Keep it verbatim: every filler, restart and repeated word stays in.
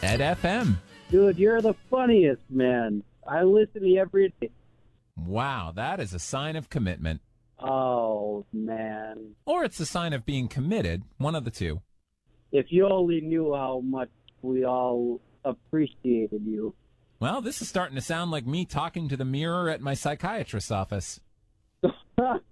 Ed F M. Dude, you're the funniest, man. I listen to you every day. Wow, that is a sign of commitment. Oh, man. Or it's a sign of being committed, one of the two. If you only knew how much we all appreciated you. Well, this is starting to sound like me talking to the mirror at my psychiatrist's office.